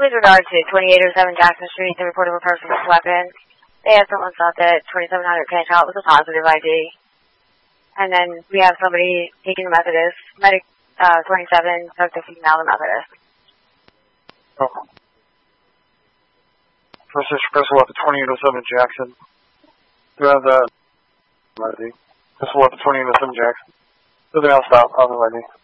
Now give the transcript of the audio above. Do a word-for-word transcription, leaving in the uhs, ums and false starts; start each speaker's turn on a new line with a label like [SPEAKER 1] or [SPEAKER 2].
[SPEAKER 1] with regard to twenty-eight oh seven Jackson Street, the report of a person with a weapon. They had someone thought that twenty-seven hundred cash out was a positive I D. And then we have somebody taking the Methodist, Medic uh, twenty-seven, took the female the Methodist.
[SPEAKER 2] Oh. This is Crystal at the twenty-eight oh seven Jackson. Do you have the I D? Crystal at the twenty-eight oh seven Jackson. Nothing else about other I D.